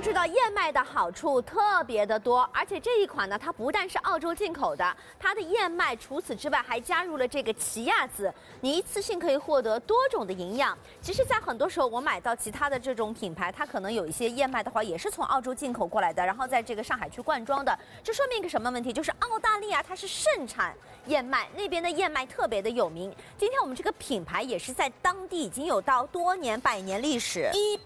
知道燕麦的好处特别的多，而且这一款呢，它不但是澳洲进口的，它的燕麦除此之外还加入了这个奇亚籽，你一次性可以获得多种的营养。其实，在很多时候我买到其他的这种品牌，它可能有一些燕麦的话，也是从澳洲进口过来的，然后在这个上海去灌装的。这说明一个什么问题？就是澳大利亚它是盛产燕麦，那边的燕麦特别的有名。今天我们这个品牌也是在当地已经有到多年百年历史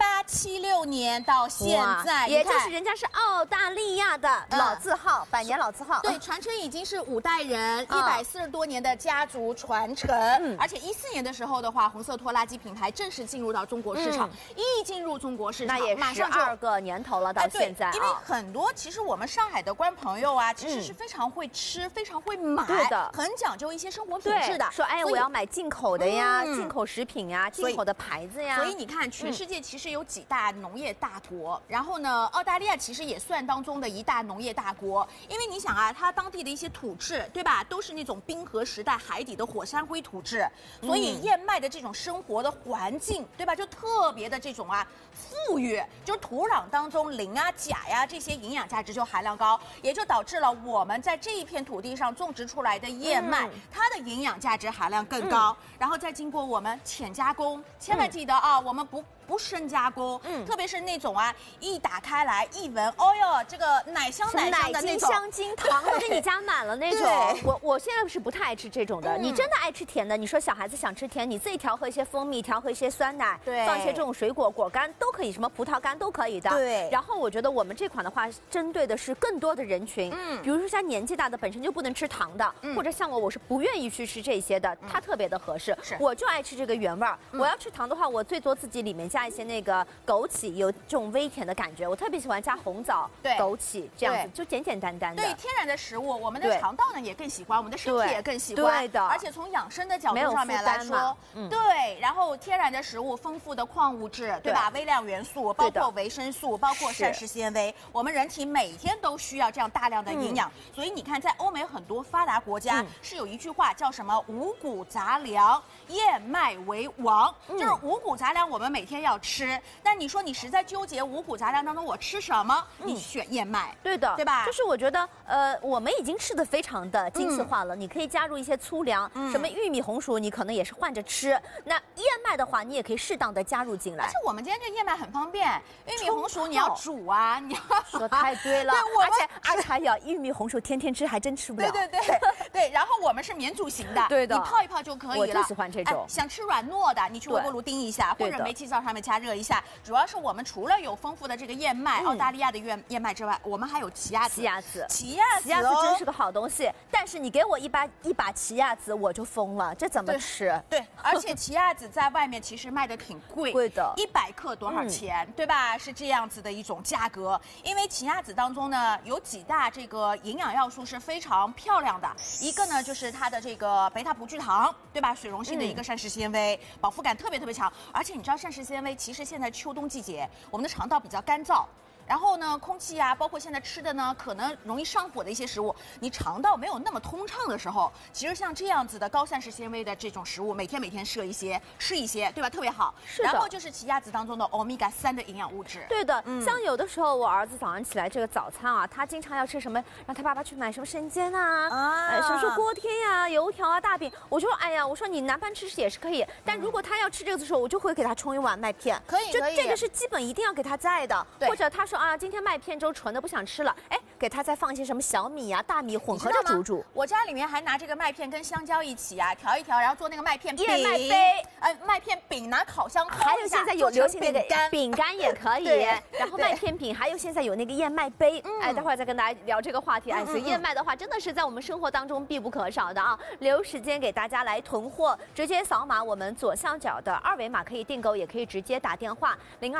，1876年到现在， 也就是人家是澳大利亚的老字号，百年老字号。 对，传承已经是5代人，140多年的家族传承。而且14年的时候的话，红色拖拉机品牌正式进入到中国市场，一进入中国市场， 那也马上就 12个年头了，到现在。 因为很多其实我们上海的观众朋友啊，其实是非常会吃，非常会买， 对的， 很讲究一些生活品质的。 说哎，我要买进口的呀，进口食品呀，进口的牌子呀。 所以你看，全世界其实有几大农业大国，然后呢，澳大利亚其实也算当中的一大农业大国。因为你想啊，它当地的一些土质，对吧，都是那种冰河时代海底的火山灰土质，所以燕麦的这种生活的环境，对吧，就特别的这种富裕，就是土壤当中磷啊、钾呀这些营养价值就含量高，也就导致了我们在这一片土地上种植出来的燕麦，它的营养价值含量更高，然后再经过我们浅加工，千万记得啊，我们不深加工，特别是那种一打开来一闻，哦哟，这个奶香的那种， 香精糖都给你加满了那种。我现在是不太爱吃这种的。你真的爱吃甜的，你说小孩子想吃甜，你自己调和一些蜂蜜，调和一些酸奶，放一些这种水果果干都可以，什么葡萄干都可以的。 对。 然后我觉得我们这款的话，针对的是更多的人群，比如说像年纪大的本身就不能吃糖的，或者像我是不愿意去吃这些的，它特别的合适。我就爱吃这个原味儿。我要吃糖的话，我最多自己里面加一些那个枸杞，有这种微甜的感觉。我特别喜欢加红枣、枸杞这样子，就简简单单的。 对，天然的食物，我们的肠道呢也更喜欢，我们的身体也更喜欢。 对的。 而且从养生的角度上面来说，对，然后天然的食物，丰富的矿物质，对吧？微量元素，包括维生素，包括膳食纤维，我们人体每天都需要这样大量的营养。所以你看，在欧美很多发达国家是有一句话叫什么“五谷杂粮，燕麦为王”，就是五谷杂粮我们每天要吃。但你说你实在纠结五谷杂粮当中我吃什么，你选燕麦， 对的， 对吧？ 就是我觉得我们已经吃的非常的精细化了，你可以加入一些粗粮，什么玉米、红薯，你可能也是换着吃。那燕麦的话，你也可以适当的加入进来。 而且我们今天这燕麦很方便，玉米、红薯你要煮啊，你要说太对了。而且还有玉米、红薯天天吃还真吃不了。 对。然后我们是免煮型的， 对的， 你泡一泡就可以了。 我就喜欢这种。 想吃软糯的，你去微波炉叮一下，或者煤气灶上面加热一下。主要是我们除了有丰富的这个燕麦，澳大利亚的燕麦之外，我们还有奇亚籽。奇亚籽真是个好东西，但是你给我一把奇亚籽，我就疯了，这怎么吃？ 对，而且奇亚籽在外面其实卖的挺贵的 ，100克多少钱，对吧？是这样子的一种价格。因为奇亚籽当中呢，有几大这个营养要素是非常漂亮的，一个呢就是它的这个贝塔葡聚糖，对吧？水溶性的一个膳食纤维，饱腹感特别强。而且你知道膳食纤维，其实现在秋冬季节，我们的肠道比较干燥。然后呢，空气啊，包括现在吃的呢，可能容易上火的一些食物，你肠道没有那么通畅的时候，其实像这样子的高膳食纤维的这种食物，每天吃一些，对吧？特别好。然后就是奇亚籽当中的欧米伽3的营养物质。 对的，像有的时候我儿子早上起来这个早餐啊，他经常要吃什么，让他爸爸去买什么生煎什么锅贴呀、油条啊、大饼。我说，哎呀，我说你南方吃也是可以，但如果他要吃这个的时候，我就会给他冲一碗麦片。 可以， 就这个是基本一定要给他在的。或者他说今天麦片粥纯的不想吃了，给他再放一些什么小米啊、大米混合着煮。 我家里面还拿这个麦片跟香蕉一起调一调，然后做那个麦片饼。 燕麦杯， 麦片饼拿烤箱烤一下。 还有现在有流行那个饼干也可以，然后麦片饼，还有现在有那个燕麦杯。待会儿再跟大家聊这个话题。所以燕麦的话，真的是在我们生活当中必不可少的啊！留时间给大家来囤货，直接扫码我们左上角的2维码可以订购，也可以直接打电话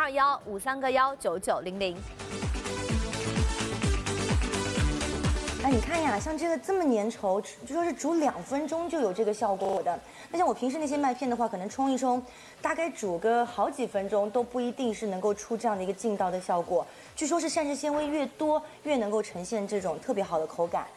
02153919900。 你看呀，像这个这么粘稠，就说是煮2分钟就有这个效果的。那像我平时那些麦片的话，可能冲一冲，大概煮个好几分钟都不一定是能够出这样的一个劲道的效果。据说是膳食纤维越多，越能够呈现这种特别好的口感。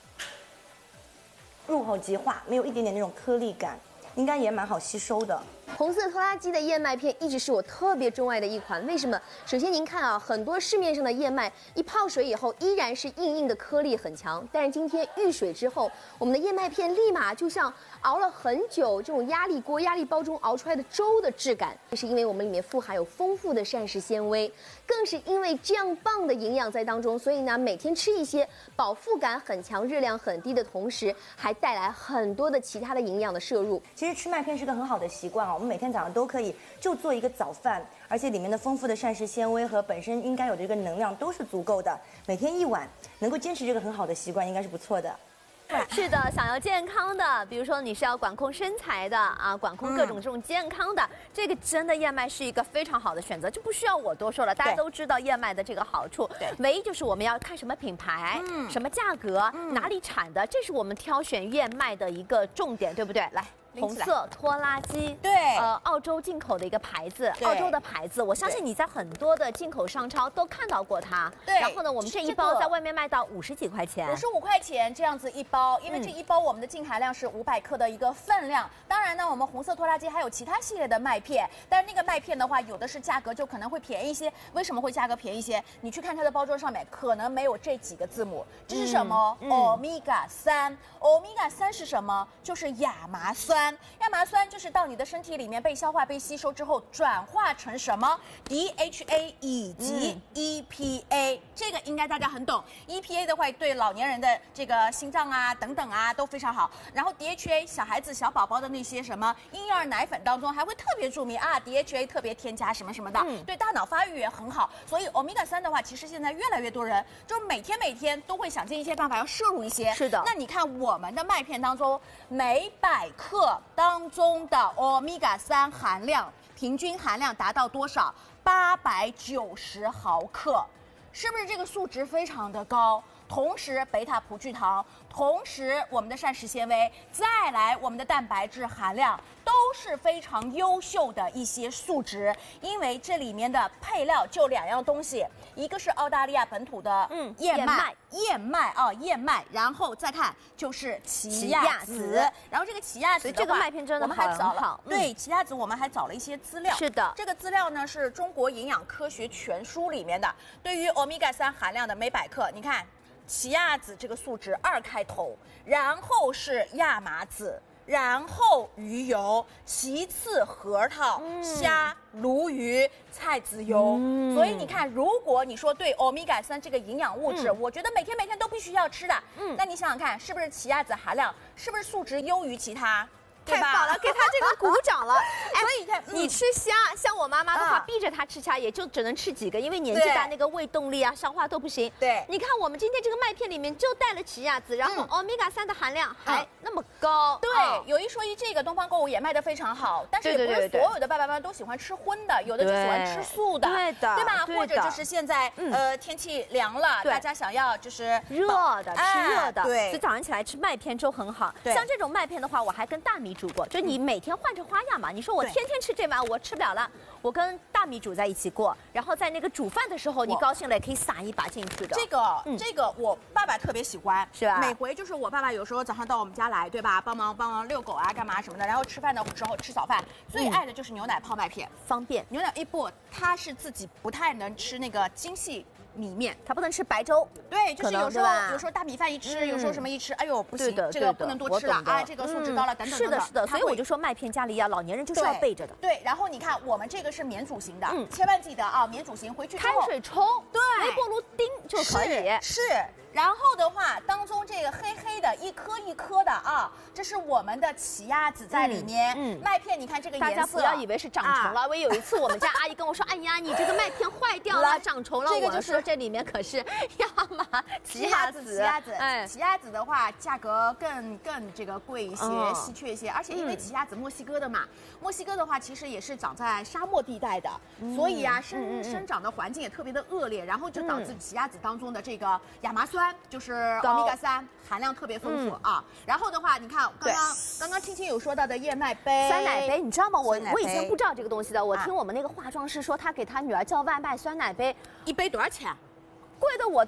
入口即化，没有一点点那种颗粒感，应该也蛮好吸收的。 红色拖拉机的燕麦片一直是我特别钟爱的一款，为什么？首先您看啊，很多市面上的燕麦一泡水以后依然是硬硬的，颗粒很强，但是今天遇水之后，我们的燕麦片立马就像熬了很久这种压力锅、压力煲中熬出来的粥的质感，这是因为我们里面富含有丰富的膳食纤维，更是因为这样棒的营养在当中，所以呢，每天吃一些饱腹感很强、热量很低的同时，还带来很多的其他的营养的摄入。 其实吃麦片是个很好的习惯啊，我们每天早上都可以就做一个早饭，而且里面的丰富的膳食纤维和本身应该有的这个能量都是足够的。每天1碗，能够坚持这个很好的习惯，应该是不错的。 是的，想要健康的，比如说你是要管控身材的啊，管控各种这种健康的，这个真的燕麦是一个非常好的选择，就不需要我多说了，大家都知道燕麦的这个好处。对，唯一就是我们要看什么品牌，什么价格，哪里产的，这是我们挑选燕麦的一个重点，对不对？来。红色拖拉机， 对， 澳洲进口的一个牌子，澳洲的牌子，我相信你在很多的进口商超都看到过它。 对， 然后呢，我们这一包在外面卖到50几块钱 ，55块钱这样子一包，因为这一包我们的净含量是500克的一个分量。当然呢，我们红色拖拉机还有其他系列的麦片，但是那个麦片的话，有的是价格就可能会便宜一些。为什么会价格便宜一些？你去看它的包装上面，可能没有这几个字母，这是什么？Omega 3。Omega 3是什么？就是亚麻酸。亚麻酸就是到你的身体里面被消化、被吸收之后，转化成什么 ？DHA 以及 EPA，这个应该大家很懂。EPA 的话，对老年人的这个心脏啊等等啊都非常好。然后 DHA 小孩子、小宝宝的那些什么婴幼儿奶粉当中还会特别注明啊 ，DHA 特别添加什么什么的，对大脑发育也很好。所以 Omega 3的话，其实现在越来越多人就是每天都会想尽一些办法要摄入一些。 是的。 那你看我们的麦片当中，每100克当中的 Omega 3含量平均含量达到多少？890毫克，是不是这个数值非常的高？同时贝塔葡聚糖，同时我们的膳食纤维，再来我们的蛋白质含量都是非常优秀的一些数值。因为这里面的配料就2样东西，一个是澳大利亚本土的燕麦，然后再看就是奇亚籽，然后这个奇亚籽的话， 这个麦片真的我们还找了， 好， 对奇亚籽我们还找了一些资料。 是的， 这个资料呢是中国营养科学全书里面的，对于 Omega 3含量的每100克，你看。奇亚籽这个数值2开头，然后是亚麻籽，然后鱼油，其次核桃、虾、鲈鱼、菜籽油。所以你看，如果你说对 Omega 3这个营养物质，我觉得每天都必须要吃的，那你想想看，是不是奇亚籽含量是不是数值优于其他？ 太棒了，给他这个鼓掌了。 所以你吃虾，像我妈妈的话，逼着她吃虾，也就只能吃几个，因为年纪大，那个胃动力啊、消化都不行。 对， 你看我们今天这个麦片里面就带了奇亚籽，然后 Omega 3的含量还那么高。 对，有一说一，这个东方购物也卖得非常好，但是也不是所有的爸爸妈妈都喜欢吃荤的，有的就喜欢吃素的，对吧？或者就是现在天气凉了，大家想要就是热的，吃热的， 对， 所以早上起来吃麦片粥很好。像这种麦片的话，我还跟大米煮过，就你每天换着花样嘛。你说我天天吃这碗，我吃不了了，我跟大米煮在一起过，然后在那个煮饭的时候，你高兴了也可以撒一把进去的。 这个我爸爸特别喜欢， 是吧？ 每回就是我爸爸有时候早上到我们家来，对吧？帮忙遛狗啊，干嘛什么的，然后吃饭的时候吃早饭，最爱的就是牛奶泡麦片， 方便。 牛奶不，他是自己不太能吃那个精细米面， 他不能吃白粥。 对，就是有时候大米饭一吃，有时候什么一吃，哎呦不行，这个不能多吃了啊，这个素质高了等等。 是的，是的，所以我就说麦片家里要老年人就是要备着的。 对，然后你看我们这个是免煮型的，千万记得啊，免煮型回去之后开水冲， 对， 微波炉叮就可以。 是。然后的话，当中这个黑黑的一颗一颗的啊，这是我们的奇亚籽在里面。麦片你看这个颜色， 大家不要以为是长虫了。我有一次我们家阿姨跟我说，哎呀，你这个麦片坏掉了，长虫了。 这个就是说这里面可是亚麻奇亚籽。 奇亚籽的话，价格更这个贵一些，稀缺一些。而且因为奇亚籽墨西哥的嘛，墨西哥的话其实也是长在沙漠地带的，所以啊生长的环境也特别的恶劣，然后就导致奇亚籽当中的这个亚麻酸。就是 Omega 3含量特别丰富啊，然后的话，你看刚刚青青有说到的燕麦杯、 酸奶杯，你知道吗？我以前不知道这个东西的，我听我们那个化妆师说，他给他女儿叫外卖酸奶杯， 一杯多少钱？ 贵的我都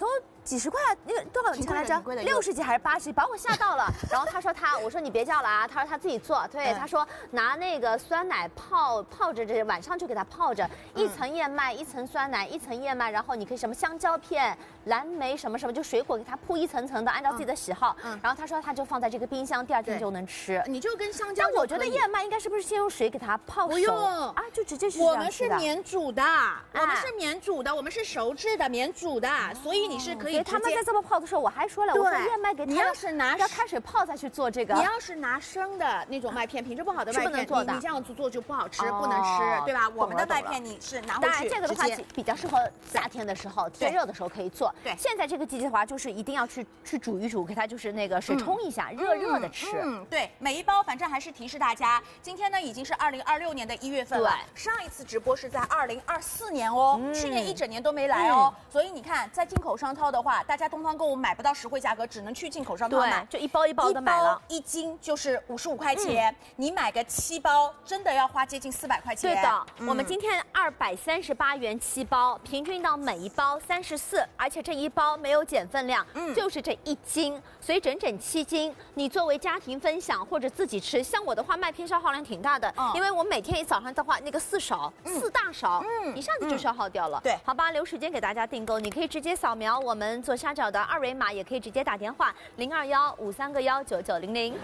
几十块，那个多少钱来着挺贵的 ？60几还是80几，把我吓到了。然后他说我说你别叫了啊，他说他自己做。对，他说拿那个酸奶泡着，这晚上就给它泡着，一层燕麦，一层酸奶，一层燕麦，然后你可以什么香蕉片、蓝莓什么什么，就水果给它铺一层层的，按照自己的喜好。然后他说他就放在这个冰箱，第2天就能吃。 你就跟香蕉。 但我觉得燕麦应该是不是先用水给它泡熟？ 不用啊，就直接是我们是免煮的，我们是哎免煮的，我们是熟制的免煮的，所以你是可以直接。 他们在这么泡的时候，我还说了，我说燕麦给它， 你要是拿开水泡再去做这个， 你要是拿生的那种麦片，品质不好的麦片，你这样做就不好吃，不能吃，对吧？我们的麦片你是拿回去。 当然，这个的话比较适合夏天的时候，天热的时候可以做。 对， 现在这个季节的话，就是一定要去煮一煮，给它就是那个水冲一下，热热的吃。 对，每一包反正还是提示大家，今天呢已经是2026年的1月份了，上一次直播是在2024年哦，去年1整年都没来哦，所以你看，在进口商超的话，大家东方购物买不到实惠价格，只能去进口商超买， 就一包一包的买了 ，1斤就是55块钱，你买个7包，真的要花接近400块钱。 对的，我们今天238元7包，平均到每一包34，而且这一包没有减分量，就是这1斤，所以整整7斤。你作为家庭分享或者自己吃，像我的话，麦片消耗量挺大的，因为我每天一早上的话，那个4大勺，一下子就消耗掉了。 对， 好吧，留时间给大家订购，你可以直接扫描我们左下角的2维码，也可以直接打电话02153919900。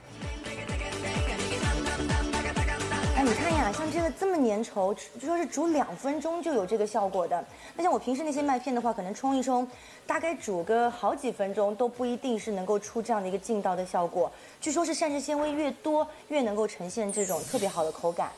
哎，你看呀，像这个这么粘稠，就说是煮2分钟就有这个效果的。那像我平时那些麦片的话，可能冲一冲，大概煮个好几分钟都不一定是能够出这样的一个劲道的效果。据说是膳食纤维越多，越能够呈现这种特别好的口感。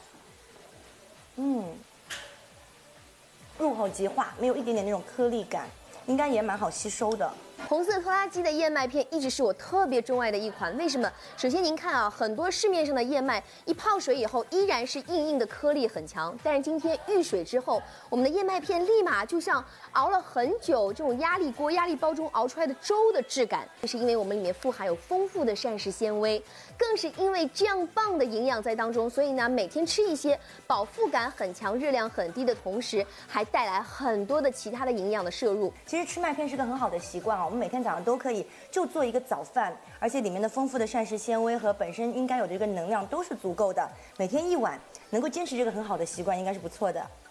入口即化，没有一点点那种颗粒感，应该也蛮好吸收的。 红色拖拉机的燕麦片一直是我特别钟爱的一款，为什么？首先您看啊，很多市面上的燕麦一泡水以后依然是硬硬的，颗粒很强。但是今天遇水之后，我们的燕麦片立马就像熬了很久这种压力锅、压力煲中熬出来的粥的质感，这是因为我们里面富含有丰富的膳食纤维，更是因为这样棒的营养在当中，所以呢，每天吃一些饱腹感很强、热量很低的同时，还带来很多的其他的营养的摄入。 其实吃麦片是个很好的习惯啊，我们每天早上都可以就做一个早饭，而且里面的丰富的膳食纤维和本身应该有的一个能量都是足够的，每天1碗，能够坚持这个很好的习惯，应该是不错的。